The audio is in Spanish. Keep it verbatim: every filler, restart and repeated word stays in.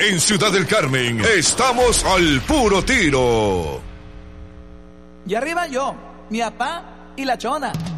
En Ciudad del Carmen, estamos al puro tiro. Y arriba yo, mi papá y la chona.